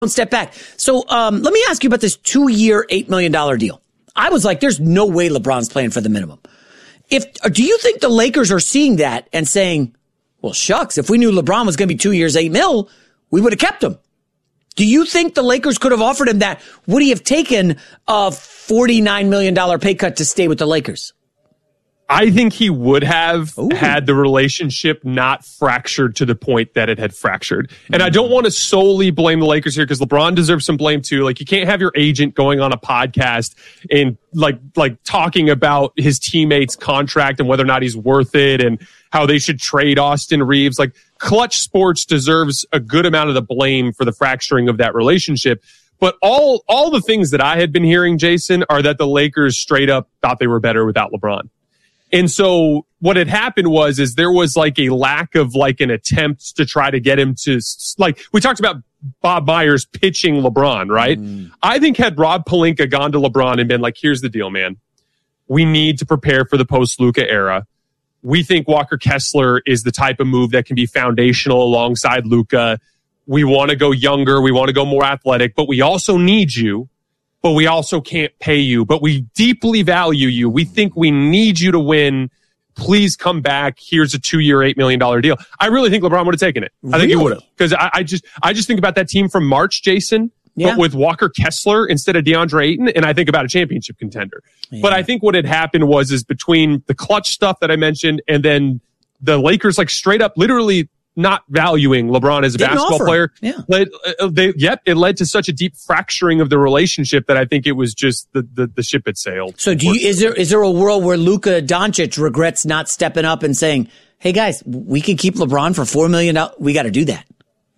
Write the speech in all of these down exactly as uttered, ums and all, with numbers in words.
step back. So um, let me ask you about this two-year, eight million dollars deal. I was like, there's no way LeBron's playing for the minimum. If do you think the Lakers are seeing that and saying, well, shucks, if we knew LeBron was going to be two years, eight mil, we would have kept him? Do you think the Lakers could have offered him that? Would he have taken a forty-nine million dollars pay cut to stay with the Lakers? I think he would have Ooh. had the relationship not fractured to the point that it had fractured. And I don't want to solely blame the Lakers here because LeBron deserves some blame too. Like, you can't have your agent going on a podcast and like, like talking about his teammates' contract and whether or not he's worth it and how they should trade Austin Reeves. Like, Clutch Sports deserves a good amount of the blame for the fracturing of that relationship. But all, all the things that I had been hearing, Jason, are that the Lakers straight up thought they were better without LeBron. And so what had happened was, is there was like a lack of like an attempt to try to get him to, like, we talked about Bob Myers pitching LeBron, right? Mm. I think had Rob Pelinka gone to LeBron and been like, here's the deal, man. We need to prepare for the post-Luka era. We think Walker Kessler is the type of move that can be foundational alongside Luka. We want to go younger. We want to go more athletic, but we also need you. But we also can't pay you, but we deeply value you. We think we need you to win. Please come back. Here's a two-year, eight million dollars deal. I really think LeBron would have taken it. I think really? he would have. Because I, I just I just think about that team from March, Jason, yeah. but with Walker Kessler instead of DeAndre Ayton, and I think about a championship contender. Yeah. But I think what had happened was is between the Clutch stuff that I mentioned and then the Lakers, like, straight up literally not valuing LeBron as a Didn't basketball offer. player. Yeah. Led, uh, they, yep, it led to such a deep fracturing of the relationship that I think it was just the, the, the ship had sailed. So do you, is there, is there a world where Luka Doncic regrets not stepping up and saying, hey guys, we can keep LeBron for four million dollars. We got to do that.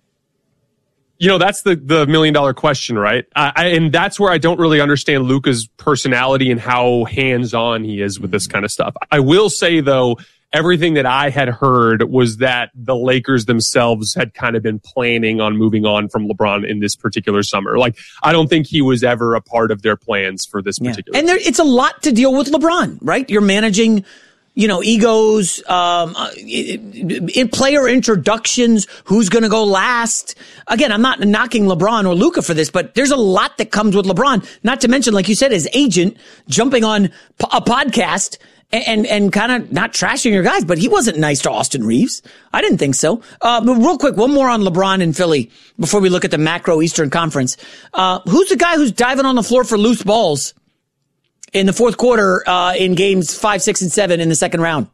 You know, that's the, the million dollar question, right? I, I, and that's where I don't really understand Luka's personality and how hands on he is with this kind of stuff. I will say though, everything that I had heard was that the Lakers themselves had kind of been planning on moving on from LeBron in this particular summer. Like, I don't think he was ever a part of their plans for this particular. Yeah. And there, it's a lot to deal with LeBron, right? You're managing, you know, egos, um, in, in player introductions, who's going to go last. Again, I'm not knocking LeBron or Luka for this, but there's a lot that comes with LeBron. Not to mention, like you said, his agent jumping on a podcast and, and kind of not trashing your guys, but he wasn't nice to Austin Reeves. I didn't think so. Uh, but real quick, one more on LeBron in Philly before we look at the macro Eastern Conference. Uh, who's the guy who's diving on the floor for loose balls in the fourth quarter, uh, in games five, six, and seven in the second round?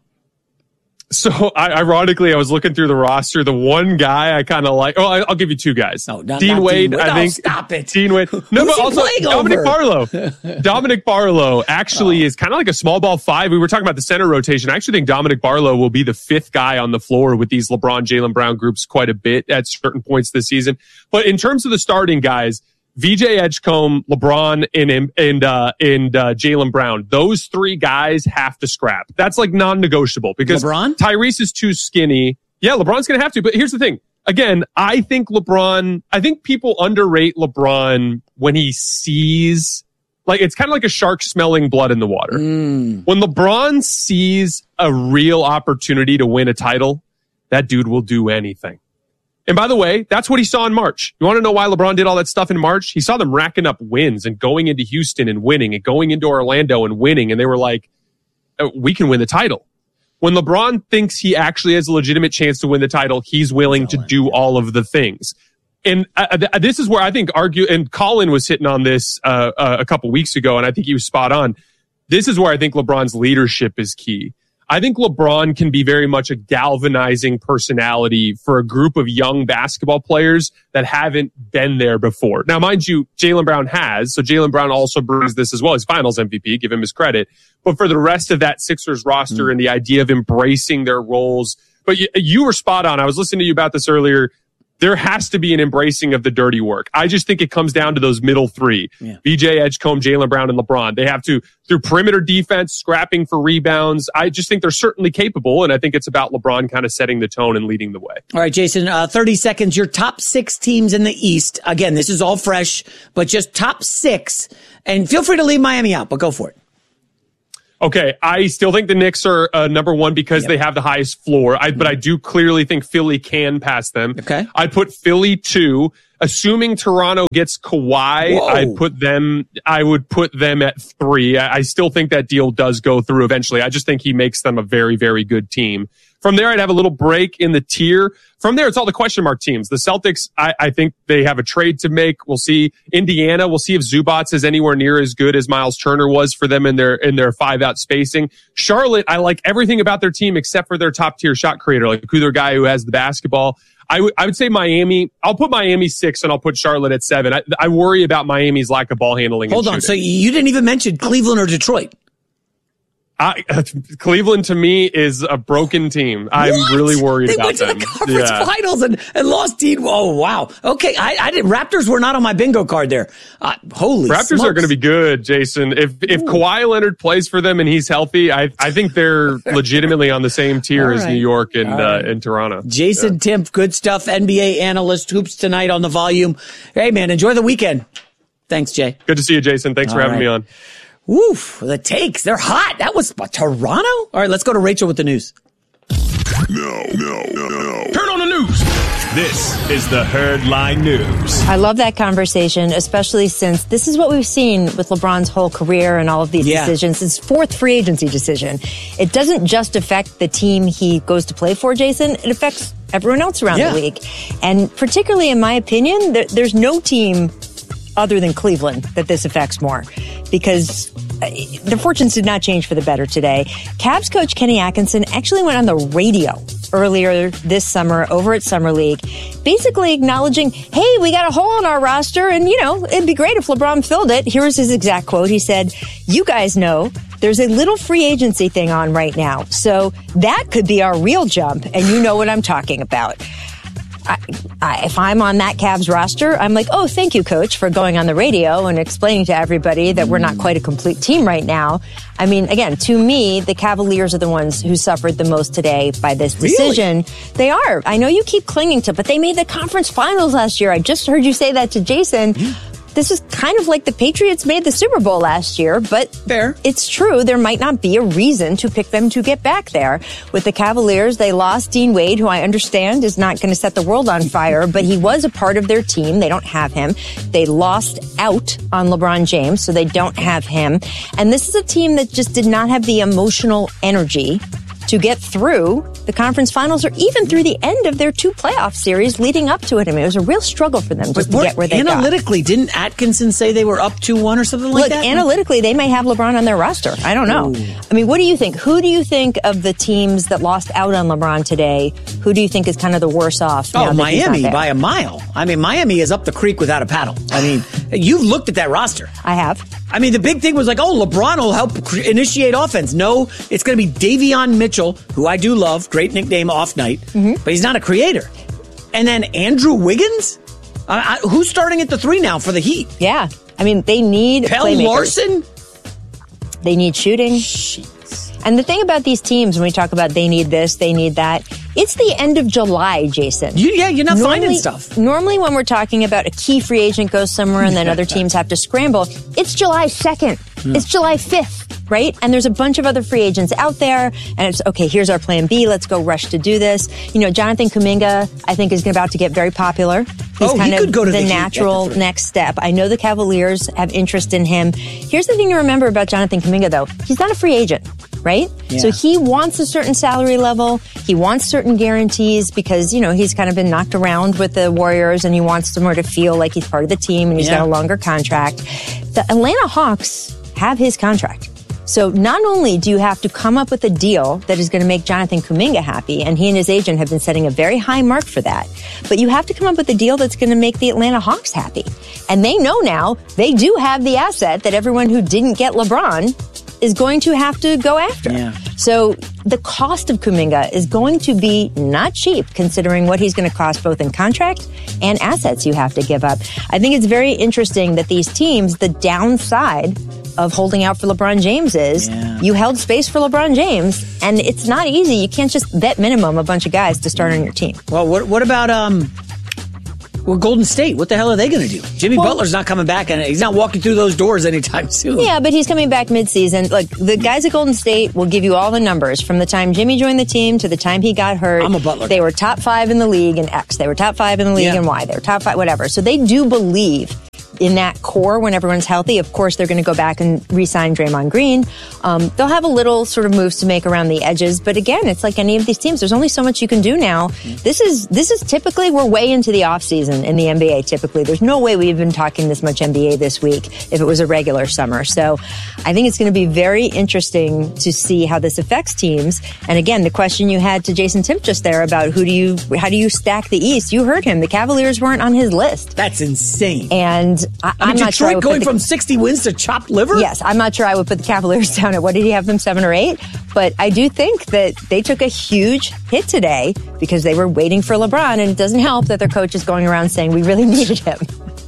So, I, ironically, I was looking through the roster. The one guy I kind of like, oh, I, I'll give you two guys. No, not, Dean not Wade, Dean Wade. I think. Oh, stop it. Dean Wade. No, Who's but also Dominic over? Barlow. Dominic Barlow actually oh. is kind of like a small ball five. We were talking about the center rotation. I actually think Dominic Barlow will be the fifth guy on the floor with these LeBron, Jaylen Brown groups quite a bit at certain points this season. But in terms of the starting guys, V J Edgecombe, LeBron, and and uh, and uh, Jaylen Brown. Those three guys have to scrap. That's like non-negotiable because LeBron? Tyrese is too skinny. Yeah, LeBron's going to have to. But here's the thing. Again, I think LeBron. I think people underrate LeBron when he sees, like, it's kind of like a shark smelling blood in the water. Mm. When LeBron sees a real opportunity to win a title, that dude will do anything. And by the way, that's what he saw in March. You want to know why LeBron did all that stuff in March? He saw them racking up wins and going into Houston and winning and going into Orlando and winning. And they were like, we can win the title. When LeBron thinks he actually has a legitimate chance to win the title, he's willing to do all of the things. And uh, th- this is where I think argue, and Colin was hitting on this uh, uh, a couple weeks ago, and I think he was spot on. This is where I think LeBron's leadership is key. I think LeBron can be very much a galvanizing personality for a group of young basketball players that haven't been there before. Now, mind you, Jaylen Brown has, so Jaylen Brown also brings this as well. He's Finals M V P, give him his credit. But for the rest of that Sixers roster mm. and the idea of embracing their roles, but you, you were spot on. I was listening to you about this earlier. There has to be an embracing of the dirty work. I just think it comes down to those middle three. Yeah. V J Edgecombe, Jaylen Brown, and LeBron. They have to, through perimeter defense, scrapping for rebounds. I just think they're certainly capable, and I think it's about LeBron kind of setting the tone and leading the way. All right, Jason, uh, thirty seconds. Your top six teams in the East. Again, this is all fresh, but just top six. And feel free to leave Miami out, but go for it. Okay, I still think the Knicks are uh, number one because yep. they have the highest floor. I, but I do clearly think Philly can pass them. Okay, I'd put Philly two. assuming Toronto gets Kawhi, Whoa. I'd put them, I would put them at three. I, I still think that deal does go through eventually. I just think he makes them a very, very good team. From there, I'd have a little break in the tier. From there, it's all the question mark teams. The Celtics, I, I think they have a trade to make. We'll see. Indiana, we'll see if Zubats is anywhere near as good as Miles Turner was for them in their in their five out spacing. Charlotte, I like everything about their team except for their top tier shot creator, like who their guy who has the basketball. I would I would say Miami. I'll put Miami six and I'll put Charlotte at seven. I, I worry about Miami's lack of ball handling. Hold on. So you didn't even mention Cleveland or Detroit. I, Cleveland to me is a broken team. I'm what? really worried they about them. They went to the conference yeah. finals and, and lost Dean. Oh, wow. Okay. I, I did. Raptors were not on my bingo card there. Uh, holy Raptors smokes. are going to be good, Jason. If if Ooh. Kawhi Leonard plays for them and he's healthy, I I think they're legitimately on the same tier right. as New York and right. uh, and Toronto. Jason yeah. Timpf, good stuff. N B A analyst, Hoops Tonight on the Volume. Hey, man, enjoy the weekend. Thanks, Jay. Good to see you, Jason. Thanks All for having right. me on. Woof, the takes. They're hot. That was uh, Toronto? All right, let's go to Rachel with the news. No, no, no, no. Turn on the news. This is the Herd Line News. I love that conversation, especially since this is what we've seen with LeBron's whole career and all of these yeah. decisions. His fourth free agency decision. It doesn't just affect the team he goes to play for, Jason. It affects everyone else around yeah. the league. And particularly, in my opinion, there, there's no team other than Cleveland that this affects more, because their fortunes did not change for the better today. Cavs coach Kenny Atkinson actually went on the radio earlier this summer over at Summer League, basically acknowledging, hey, we got a hole in our roster, and, you know, it'd be great if LeBron filled it. Here's his exact quote. He said, you guys know there's a little free agency thing on right now, so that could be our real jump, and you know what I'm talking about. I, I, if I'm on that Cavs roster, I'm like, oh, thank you, coach, for going on the radio and explaining to everybody that we're not quite a complete team right now. I mean, again, to me, the Cavaliers are the ones who suffered the most today by this decision. Really? They are. I know you keep clinging to, but they made the conference finals last year. I just heard you say that to Jason. Yeah. This is kind of like the Patriots made the Super Bowl last year, but Fair. It's true. There might not be a reason to pick them to get back there. With the Cavaliers, they lost Dean Wade, who I understand is not going to set the world on fire, but he was a part of their team. They don't have him. They lost out on LeBron James, so they don't have him. And this is a team that just did not have the emotional energy to get through the conference finals or even through the end of their two playoff series leading up to it. I mean, it was a real struggle for them just but to get where they got. Analytically, didn't Atkinson say they were up two one or something like Look, that? Analytically, they may have LeBron on their roster. I don't know. Ooh. I mean, what do you think? Who do you think of the teams that lost out on LeBron today? Who do you think is kind of the worse off? Oh, Miami by a mile. I mean, Miami is up the creek without a paddle. I mean, you've looked at that roster. I have. I mean, the big thing was like, oh, LeBron will help initiate offense. No, it's going to be Davion Mitchell, who I do love. Great nickname, Off Night. Mm-hmm. But he's not a creator. And then Andrew Wiggins? Uh, I, who's starting at the three now for the Heat? Yeah. I mean, they need Pell playmakers. Larson? They need shooting. Jeez. And the thing about these teams, when we talk about they need this, they need that, it's the end of July, Jason. You, yeah, you're not normally, finding stuff. Normally when we're talking about a key free agent goes somewhere and then other teams have to scramble, it's July second. Yeah. It's July fifth, right? And there's a bunch of other free agents out there, and it's, okay, here's our plan B. Let's go rush to do this. You know, Jonathan Kuminga, I think, is about to get very popular. He's oh, kind he of could go to the, the natural the next step. I know the Cavaliers have interest in him. Here's the thing to remember about Jonathan Kuminga, though. He's not a free agent, right? Yeah. So he wants a certain salary level. He wants certain guarantees because, you know, he's kind of been knocked around with the Warriors and he wants somewhere to feel like he's part of the team and he's yeah. got a longer contract. The Atlanta Hawks have his contract. So not only do you have to come up with a deal that is going to make Jonathan Kuminga happy, and he and his agent have been setting a very high mark for that, but you have to come up with a deal that's going to make the Atlanta Hawks happy. And they know now they do have the asset that everyone who didn't get LeBron is going to have to go after. Yeah. So the cost of Kuminga is going to be not cheap, considering what he's going to cost both in contract and assets you have to give up. I think it's very interesting that these teams, the downside of holding out for LeBron James is yeah. you held space for LeBron James, and it's not easy. You can't just vet minimum a bunch of guys to start on your team. Well, what, what about um, Well, Golden State, what the hell are they going to do? Jimmy well, Butler's not coming back, and he's not walking through those doors anytime soon. Yeah, but he's coming back midseason. Look, the guys at Golden State will give you all the numbers from the time Jimmy joined the team to the time he got hurt. I'm a Butler. They were top five in the league in X. They were top five in the league yeah. in Y. They were top five, whatever. So they do believe in that core when everyone's healthy. Of course, they're going to go back and re-sign Draymond Green. Um, they'll have a little sort of moves to make around the edges. But again, it's like any of these teams. There's only so much you can do now. This is this is typically, we're way into the offseason in the N B A typically. There's no way we've been talking this much N B A this week if it was a regular summer. So I think it's going to be very interesting to see how this affects teams. And again, the question you had to Jason Timpf just there about who do you, how do you stack the East? You heard him. The Cavaliers weren't on his list. That's insane. And I, I mean, I'm not Detroit sure I would going the, from sixty wins to chopped liver? Yes, I'm not sure I would put the Cavaliers down at, what did he have them, seven or eight? But I do think that they took a huge hit today because they were waiting for LeBron, and it doesn't help that their coach is going around saying we really needed him.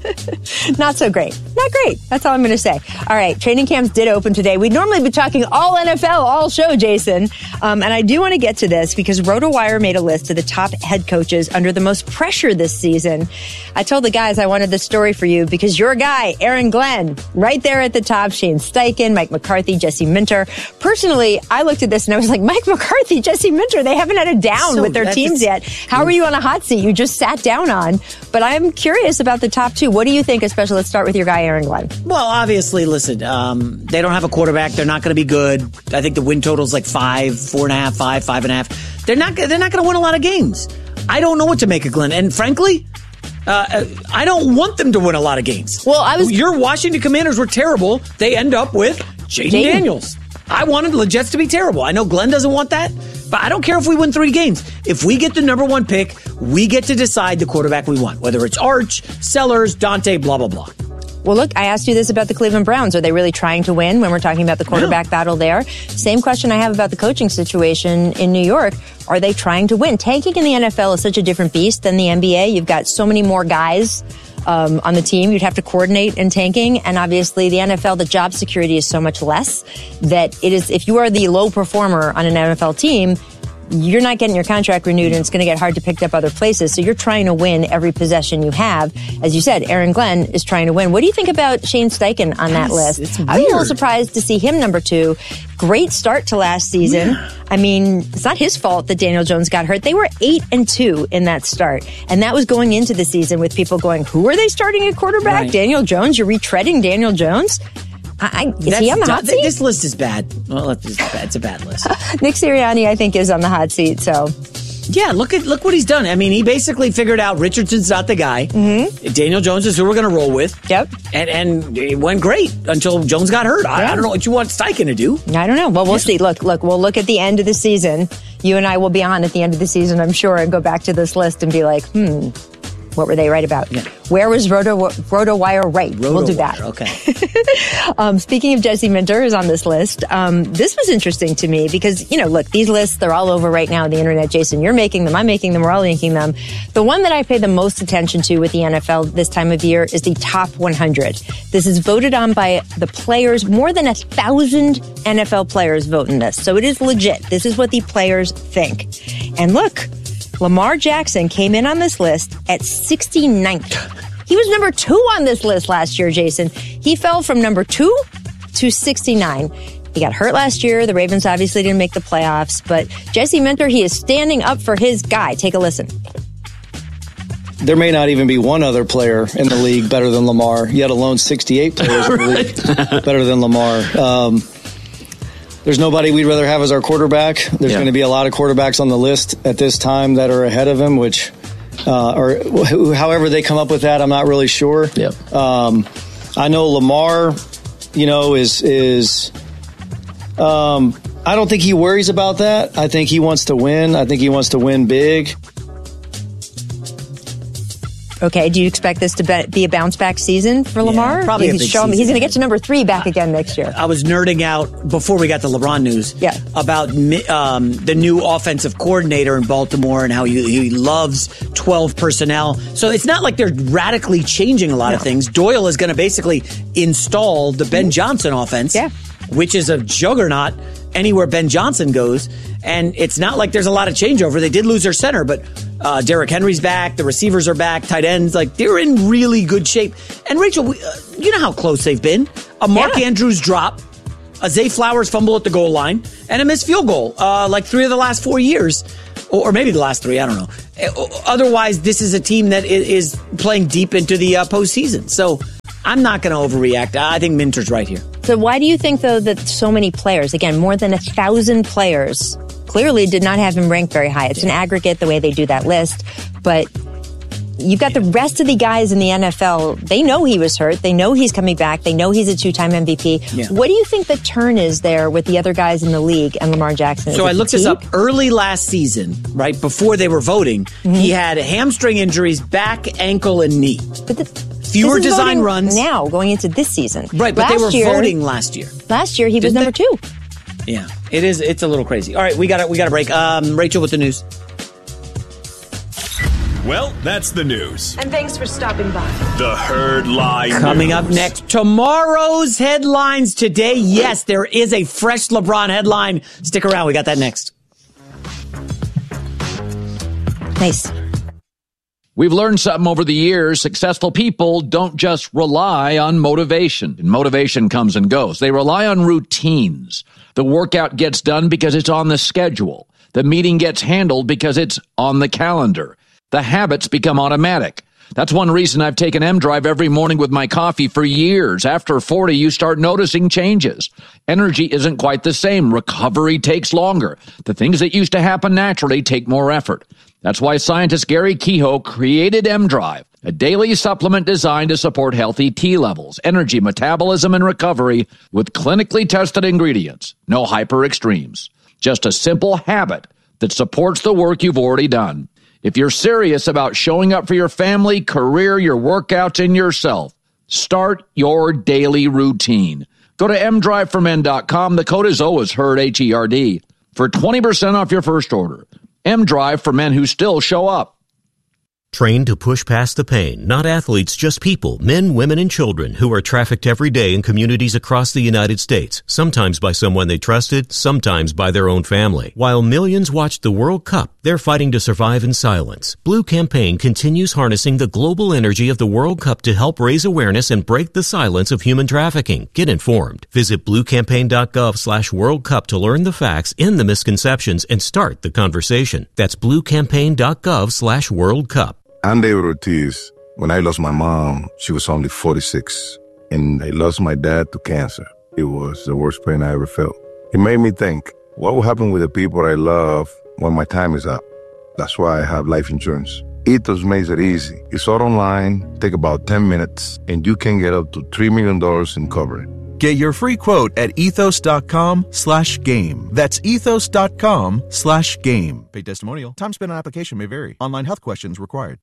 Not so great. Not great. That's all I'm going to say. All right. Training camps did open today. We'd normally be talking all N F L, all show, Jason. Um, and I do want to get to this because RotoWire made a list of the top head coaches under the most pressure this season. I told the guys I wanted this story for you because your guy, Aaron Glenn, right there at the top, Shane Steichen, Mike McCarthy, Jesse Minter. Personally, I looked at this and I was like, Mike McCarthy, Jesse Minter, they haven't had a down so with their teams yet. How are you on a hot seat you just sat down on? But I'm curious about the top two. What do you think, especially, let's start with your guy, Aaron Glenn. Well, obviously, listen, um, they don't have a quarterback. They're not going to be good. I think the win total is like five, four and a half, five, five and a half. They're not, they're not going to win a lot of games. I don't know what to make of Glenn. And frankly, uh, I don't want them to win a lot of games. Well, I was. Your Washington Commanders were terrible. They end up with Jaden Daniels. I wanted the Jets to be terrible. I know Glenn doesn't want that, but I don't care if we win three games. If we get the number one pick, we get to decide the quarterback we want, whether it's Arch, Sellers, Dante, blah, blah, blah. Well, look, I asked you this about the Cleveland Browns. Are they really trying to win when we're talking about the quarterback yeah. battle there? Same question I have about the coaching situation in New York. Are they trying to win? Tanking in the N F L is such a different beast than the N B A. You've got so many more guys um, on the team. You'd have to coordinate in tanking. And obviously the N F L, the job security is so much less that it is, if you are the low performer on an N F L team, you're not getting your contract renewed and it's going to get hard to pick up other places. So you're trying to win every possession you have. As you said, Aaron Glenn is trying to win. What do you think about Shane Steichen on that list? It's I was a little surprised to see him number two. Great start to last season. Yeah. I mean, it's not his fault that Daniel Jones got hurt. They were eight and two in that start. And that was going into the season with people going, who are they starting at quarterback? Right. Daniel Jones? You're retreading Daniel Jones? I, is That's, he on the hot seat? This list is bad. Well, it's bad. It's a bad list. Nick Sirianni, I think, is on the hot seat. So, yeah, look at look what he's done. I mean, he basically figured out Richardson's not the guy. Mm-hmm. Daniel Jones is who we're going to roll with. Yep. And and it went great until Jones got hurt. I, yeah. I don't know what you want Steichen to do. I don't know. Well, we'll yeah. see. Look, look, we'll look at the end of the season. You and I will be on at the end of the season, I'm sure, and go back to this list and be like, hmm. What were they right about? Yeah. Where was Roto, RotoWire right? Roto we'll do that. Wire, okay. um, speaking of Jesse Minter, who's on this list, um, this was interesting to me because, you know, look, these lists, they're all over right now on the internet. Jason, you're making them. I'm making them. We're all making them. The one that I pay the most attention to with the N F L this time of year is the top one hundred. This is voted on by the players. More than a thousand N F L players vote in this. So it is legit. This is what the players think. And look, Lamar Jackson came in on this list at sixty-ninth. He was number two on this list last year, Jason. He fell from number two to sixty-nine. He got hurt last year. The Ravens obviously didn't make the playoffs. But Jesse Minter, he is standing up for his guy. Take a listen. There may not even be one other player in the league better than Lamar, yet alone sixty-eight players in the league better than Lamar. Um, There's nobody we'd rather have as our quarterback. There's yeah. going to be a lot of quarterbacks on the list at this time that are ahead of him, which, uh, or wh- however they come up with that, I'm not really sure. Yep. Um, I know Lamar, you know, is, is, um, I don't think he worries about that. I think he wants to win. I think he wants to win big. Okay, do you expect this to be a bounce-back season for Lamar? Yeah, probably a big show him, season. He's going to get to number three back again next year. I was nerding out before we got the LeBron news yeah. about um, the new offensive coordinator in Baltimore and how he, he loves twelve personnel. So it's not like they're radically changing a lot no. of things. Doyle is going to basically install the Ben Johnson offense. Yeah. which is a juggernaut anywhere Ben Johnson goes. And it's not like there's a lot of changeover. They did lose their center, but uh, Derrick Henry's back. The receivers are back. Tight ends, like they're in really good shape. And Rachel, we, uh, you know how close they've been. A Mark yeah. Andrews drop, a Zay Flowers fumble at the goal line, and a missed field goal. Uh, like three of the last four years, or, or maybe the last three. I don't know. Otherwise, this is a team that is playing deep into the uh, postseason. So I'm not going to overreact. I think Minter's right here. So why do you think, though, that so many players, again, more than a thousand players, clearly did not have him ranked very high? It's an aggregate the way they do that list. But you've got the rest of the guys in the N F L. They know he was hurt. They know he's coming back. They know he's a two-time M V P. Yeah. What do you think the turn is there with the other guys in the league and Lamar Jackson? So I looked this up early last season, right, before they were voting. Mm-hmm. He had hamstring injuries, back, ankle, and knee. But the, Fewer design runs. Now, going into this season. Right, but last they were year, voting last year. Last year, he Didn't was number they? two. Yeah, it is. It's a little crazy. All right, we got we got a break. Um, Rachel with the news. Well, that's the news. And thanks for stopping by. The Herd Line Coming News. up next, tomorrow's headlines today. Yes, there is a fresh LeBron headline. Stick around. We got that next. Nice. We've learned something over the years. Successful people don't just rely on motivation. And motivation comes and goes. They rely on routines. The workout gets done because it's on the schedule. The meeting gets handled because it's on the calendar. The habits become automatic. That's one reason I've taken M-Drive every morning with my coffee for years. After forty, you start noticing changes. Energy isn't quite the same. Recovery takes longer. The things that used to happen naturally take more effort. That's why scientist Gary Kehoe created M-Drive, a daily supplement designed to support healthy T levels, energy, metabolism, and recovery with clinically tested ingredients. No hyper extremes. Just a simple habit that supports the work you've already done. If you're serious about showing up for your family, career, your workouts, and yourself, start your daily routine. Go to m drive for men dot com. The code is always HERD, H E R D, for twenty percent off your first order. M-Drive for men who still show up. Trained to push past the pain, not athletes, just people, men, women, and children who are trafficked every day in communities across the United States, sometimes by someone they trusted, sometimes by their own family. While millions watch the World Cup, they're fighting to survive in silence. Blue Campaign continues harnessing the global energy of the World Cup to help raise awareness and break the silence of human trafficking. Get informed. Visit blue campaign dot gov slash World Cup to learn the facts, end the misconceptions, and start the conversation. That's blue campaign dot gov slash World Cup. I'm David Ortiz. When I lost my mom, she was only forty-six, and I lost my dad to cancer. It was the worst pain I ever felt. It made me think, what will happen with the people I love when my time is up? That's why I have life insurance. Ethos makes it easy. It's all online, take about ten minutes, and you can get up to three million dollars in coverage. Get your free quote at ethos.com slash game. That's ethos.com slash game. Paid testimonial. Time spent on application may vary. Online health questions required.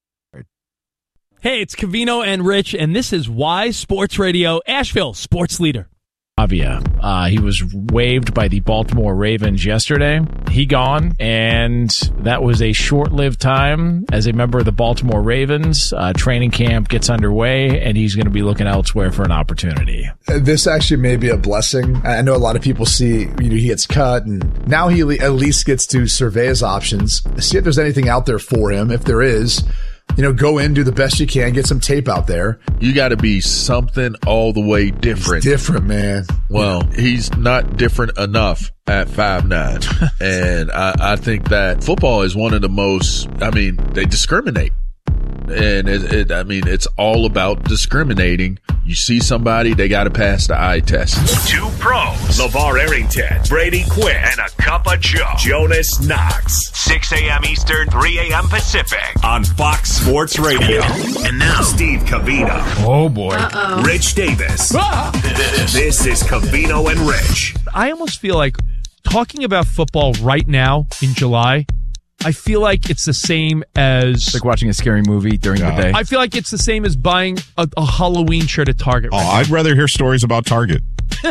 Hey, it's Covino and Rich, and this is Wise Sports Radio, Asheville Sports Leader. Avia. Uh, he was waived by the Baltimore Ravens yesterday. He gone, and that was a short-lived time as a member of the Baltimore Ravens. Uh, training camp gets underway, and he's going to be looking elsewhere for an opportunity. This actually may be a blessing. I know a lot of people see, you know, he gets cut, and now he at least gets to survey his options, see if there's anything out there for him. If there is, you know, go in, do the best you can, get some tape out there. You got to be something all the way different. He's different, man. Well, yeah. He's not different enough at five nine. And I, I think that football is one of the most, I mean, they discriminate. And it, it, I mean, it's all about discriminating. You see somebody, they got to pass the eye test. Two pros, LeVar Arrington, Brady Quinn, and a cup of Joe, Jonas Knox. six a.m. Eastern, three a.m. Pacific on Fox Sports Radio. And now, Steve Covino. Oh, boy. Uh-oh. Rich Davis. Ah! This is Covino and Rich. I almost feel like talking about football right now in July, I feel like it's the same as... It's like watching a scary movie during yeah. the day. I feel like it's the same as buying a, a Halloween shirt at Target. Oh, right I'd rather hear stories about Target.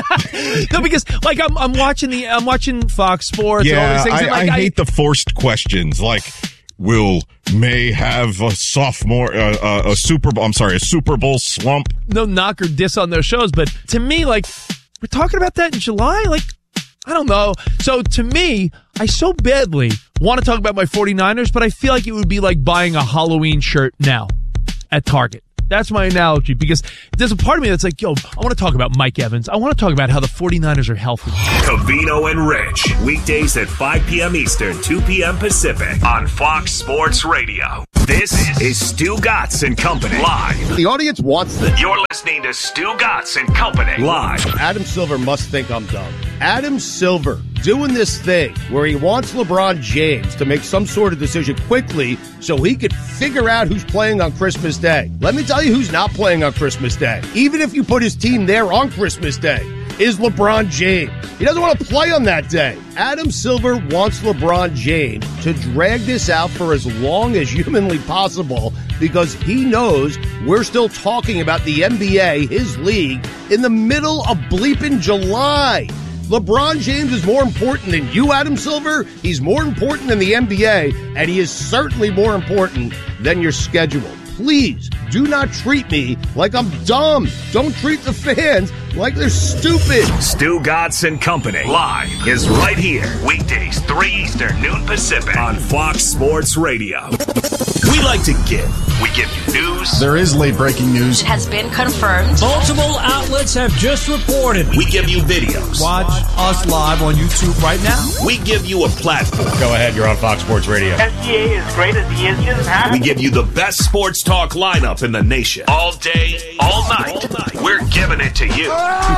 No, because like I'm, I'm watching the, I'm watching Fox Sports. Yeah, and all these things. I, And, like, I I hate the forced questions. Like, will May have a sophomore, uh, uh, a Super Bowl? I'm sorry, a Super Bowl slump. No knock or diss on those shows, but to me, like, we're talking about that in July? Like, I don't know. So to me, I so badly want to talk about my 49ers, but I feel like it would be like buying a Halloween shirt now at Target. That's my analogy, because there's a part of me that's like, yo, I want to talk about Mike Evans. I want to talk about how the 49ers are healthy. Covino and Rich, weekdays at five p.m. Eastern, two p.m. Pacific on Fox Sports Radio. This is Stu Gatz and Company live. The audience wants this. You're listening to Stu Gatz and Company live. Adam Silver must think I'm dumb. Adam Silver doing this thing where he wants LeBron James to make some sort of decision quickly so he could figure out who's playing on Christmas Day. Let me tell you who's not playing on Christmas Day. Even if you put his team there on Christmas Day, is LeBron James. He doesn't want to play on that day. Adam Silver wants LeBron James to drag this out for as long as humanly possible because he knows we're still talking about the N B A, his league, in the middle of bleeping July. LeBron James is more important than you, Adam Silver. He's more important than the N B A, and he is certainly more important than your schedule. Please do not treat me like I'm dumb. Don't treat the fans like they're stupid. Stu Gatz and Company live is right here. Weekdays, three Eastern, noon Pacific on Fox Sports Radio. We like to give. We give you news. There is late breaking news. It has been confirmed. Multiple outlets have just reported. We give you videos. Watch us live on YouTube right now. We give you a platform. Go ahead, you're on Fox Sports Radio. S G A is great as he is. Just have we give you the best sports talk lineup in the nation. All day, all night. All night. We're giving it to you.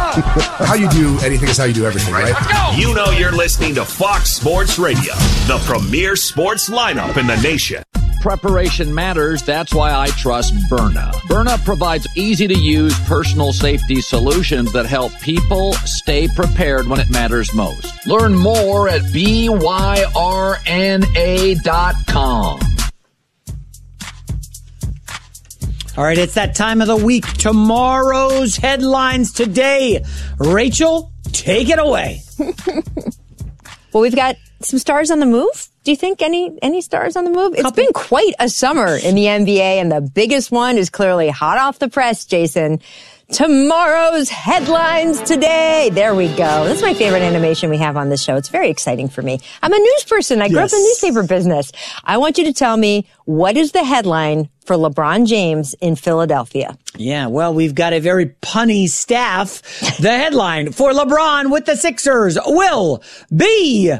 How you do anything is how you do everything, right? Let's go. You know you're listening to Fox Sports Radio, the premier sports lineup in the nation. Preparation matters. That's why I trust Byrna. Byrna provides easy-to-use personal safety solutions that help people stay prepared when it matters most. Learn more at B Y R N A dot com. All right, it's that time of the week. Tomorrow's headlines today. Rachel, take it away. Well, we've got some stars on the move. Do you think any any stars on the move? It's Couple. been quite a summer in the N B A, and the biggest one is clearly hot off the press, Jason. Tomorrow's headlines today. There we go. That's my favorite animation we have on this show. It's very exciting for me. I'm a news person. I grew yes. up in the newspaper business. I want you to tell me, what is the headline for LeBron James in Philadelphia? Yeah, well, we've got a very punny staff. The headline for LeBron with the Sixers will be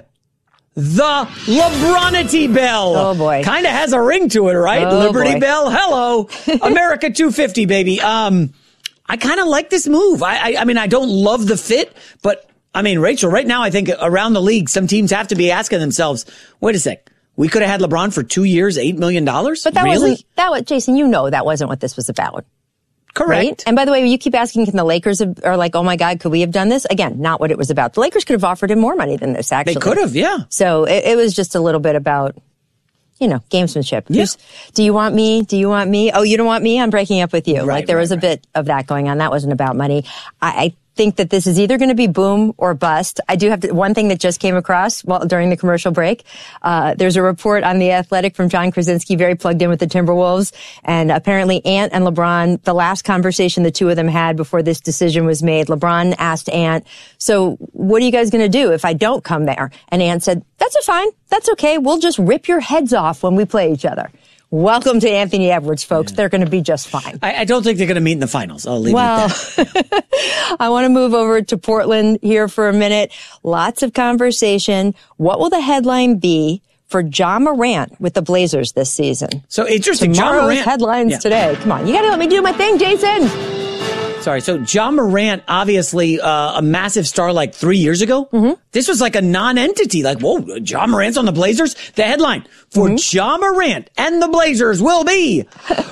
the LeBronity Bell. Oh, boy. Kind of has a ring to it, right? Oh, Liberty boy. Bell. Hello. America two fifty, baby. Um, I kind of like this move. I, I, I mean, I don't love the fit, but I mean, Rachel, right now, I think around the league, some teams have to be asking themselves, wait a sec, we could have had LeBron for two years, eight million dollars? But that really? wasn't, that was, Jason, you know that wasn't what this was about. Correct. Right? And by the way, you keep asking, can the Lakers have, are like, oh my God, could we have done this? Again, not what it was about. The Lakers could have offered him more money than this, actually. They could have, yeah. So it, it was just a little bit about, you know, gamesmanship. Yeah. Who's, do you want me? Do you want me? Oh, you don't want me? I'm breaking up with you. Right, like there right, was a right. bit of that going on. That wasn't about money. I, I think that this is either going to be boom or bust. I do have to, one thing that just came across well during the commercial break. Uh, there's a report on The Athletic from John Krasinski, very plugged in with the Timberwolves. And apparently Ant and LeBron, the last conversation the two of them had before this decision was made, LeBron asked Ant, so what are you guys going to do if I don't come there? And Ant said, that's a fine. That's okay. We'll just rip your heads off when we play each other. Welcome to Anthony Edwards, folks. Yeah. They're going to be just fine. I, I don't think they're going to meet in the finals. I'll leave well, it at that. I want to move over to Portland here for a minute. Lots of conversation. What will the headline be for Ja Morant with the Blazers this season? So interesting. Tomorrow's Ja Morant headlines yeah. today. Come on. You got to let me do my thing, Jason. Sorry. So Ja Morant, obviously uh, a massive star like three years ago. Mm-hmm. This was like a non-entity. Like, whoa, Ja Morant's on the Blazers? The headline for mm-hmm. Ja Morant and the Blazers will be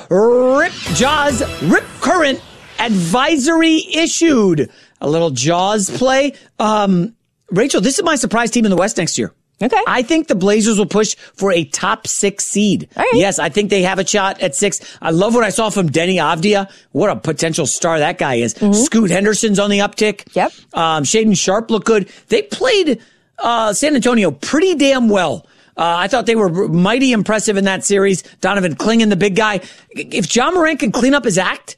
Rip Jaws Rip Current Advisory issued. A little Jaws play. Um, Rachel, this is my surprise team in the West next year. Okay. I think the Blazers will push for a top six seed. All right. Yes, I think they have a shot at six. I love what I saw from Denny Avdia. What a potential star that guy is. Mm-hmm. Scoot Henderson's on the uptick. Yep. Um, Shaedon Sharpe looked good. They played uh, San Antonio pretty damn well. Uh, I thought they were mighty impressive in that series. Donovan Clingan, the big guy. If Ja Morant can clean up his act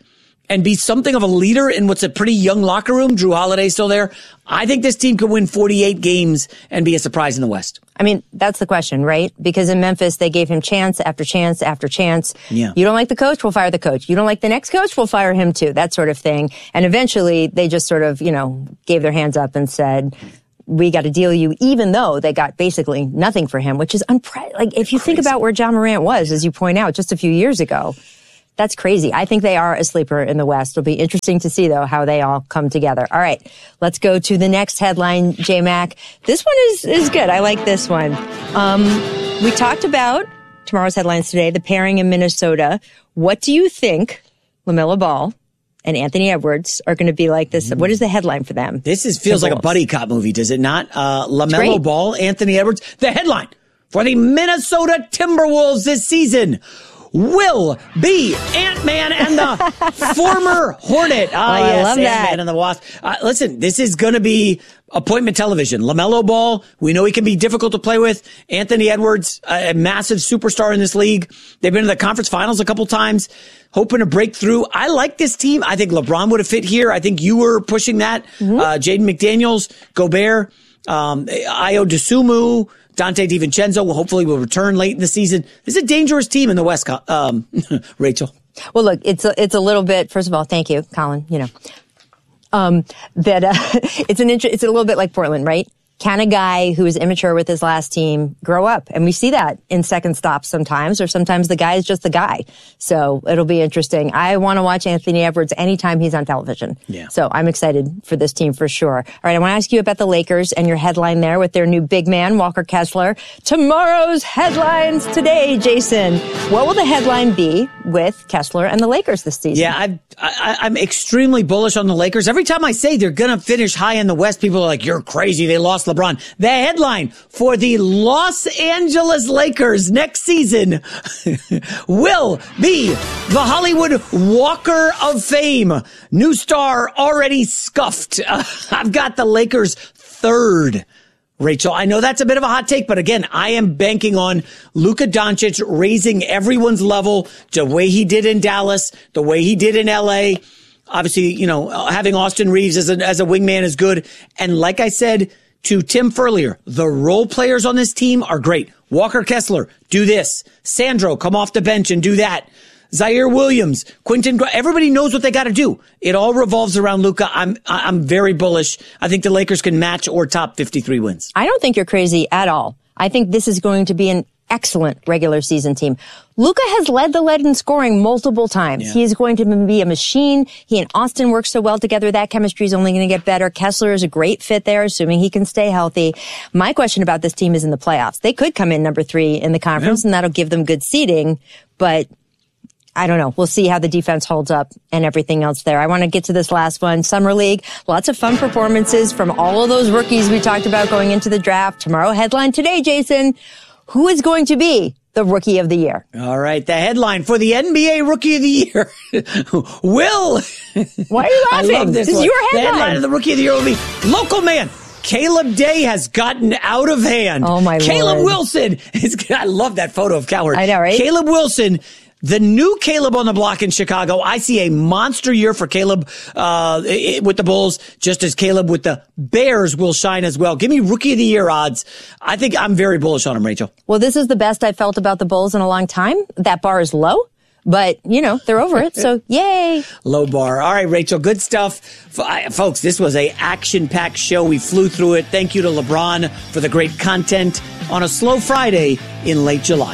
and be something of a leader in what's a pretty young locker room. Drew Holiday's still there. I think this team could win forty-eight games and be a surprise in the West. I mean, that's the question, right? Because in Memphis, they gave him chance after chance after chance. Yeah. You don't like the coach? We'll fire the coach. You don't like the next coach? We'll fire him too. That sort of thing. And eventually, they just sort of, you know, gave their hands up and said, we got to deal you, even though they got basically nothing for him, which is unpre- like if you Crazy. think about where John Morant was, as you point out, just a few years ago. That's crazy. I think they are a sleeper in the West. It'll be interesting to see, though, how they all come together. All right, let's go to the next headline, J-Mac. This one is, is good. I like this one. Um, we talked about tomorrow's headlines today, the pairing in Minnesota. What do you think LaMelo Ball and Anthony Edwards are going to be like this? What is the headline for them? This is feels like a buddy cop movie, does it not? Uh, LaMelo Ball, Anthony Edwards. The headline for the Minnesota Timberwolves this season will be Ant-Man and the former Hornet. Ah, oh, yes, I love Ant-Man that. and the Wasp. Uh, listen, this is going to be appointment television. LaMelo Ball, we know he can be difficult to play with. Anthony Edwards, a massive superstar in this league. They've been to the conference finals a couple times, hoping to break through. I like this team. I think LeBron would have fit here. I think you were pushing that. Mm-hmm. Uh, Jaden McDaniels, Gobert, um, Ayo Dosunmu, Dante DiVincenzo will hopefully will return late in the season. This is a dangerous team in the West, um, Rachel. Well, look, it's a, it's a little bit, first of all, thank you, Colin, you know, um, that, uh, it's an, it's a little bit like Portland, right? Can a guy who is immature with his last team grow up? And we see that in second stops sometimes, or sometimes the guy is just the guy. So it'll be interesting. I want to watch Anthony Edwards anytime he's on television. Yeah. So I'm excited for this team for sure. All right, I want to ask you about the Lakers and your headline there with their new big man, Walker Kessler. Tomorrow's headlines today, Jason. What will the headline be with Kessler and the Lakers this season? Yeah, I've, I, I'm extremely bullish on the Lakers. Every time I say they're going to finish high in the West, people are like, you're crazy. They lost LeBron. The headline for the Los Angeles Lakers next season will be the Hollywood Walker of Fame. New star already scuffed. Uh, I've got the Lakers third. Rachel, I know that's a bit of a hot take, but again, I am banking on Luka Doncic raising everyone's level the way he did in Dallas, the way he did in L A. Obviously, you know, having Austin Reeves as a, as a wingman is good. And like I said to Tim Furlier, the role players on this team are great. Walker Kessler, do this. Sandro, come off the bench and do that. Zaire Williams, Quentin, everybody knows what they got to do. It all revolves around Luka. I'm I'm very bullish. I think the Lakers can match or top fifty-three wins. I don't think you're crazy at all. I think this is going to be an excellent regular season team. Luka has led the lead in scoring multiple times. Yeah. He is going to be a machine. He and Austin work so well together. That chemistry is only going to get better. Kessler is a great fit there, assuming he can stay healthy. My question about this team is in the playoffs. They could come in number three in the conference, yeah. and that'll give them good seeding, but I don't know. We'll see how the defense holds up and everything else there. I want to get to this last one. Summer League. Lots of fun performances from all of those rookies we talked about going into the draft. Tomorrow headline today, Jason. Who is going to be the Rookie of the Year? All right. The headline for the N B A Rookie of the Year will. Why are you laughing? I love this, this one. is your headline. The headline of the Rookie of the Year will be local man. Caleb Day has gotten out of hand. Oh, my Caleb Lord. Wilson. Is, I love that photo of Coward. I know, right? Caleb Wilson. The new Caleb on the block in Chicago. I see a monster year for Caleb uh with the Bulls, just as Caleb with the Bears will shine as well. Give me Rookie of the Year odds. I think I'm very bullish on him, Rachel. Well, this is the best I've felt about the Bulls in a long time. That bar is low, but, you know, they're over it, so yay. Low bar. All right, Rachel, good stuff. F- folks, this was a action-packed show. We flew through it. Thank you to LeBron for the great content on a slow Friday in late July.